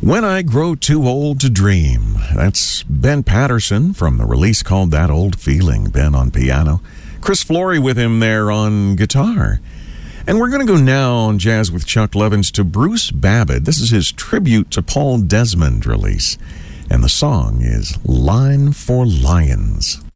When I Grow Too Old to Dream. That's Ben Patterson from the release called That Old Feeling. Ben on piano. Chris Flory with him there on guitar. And we're going to go now on Jazz with Chuck Levins to Bruce Babbitt. This is his tribute to Paul Desmond release. And the song is Line for Lions.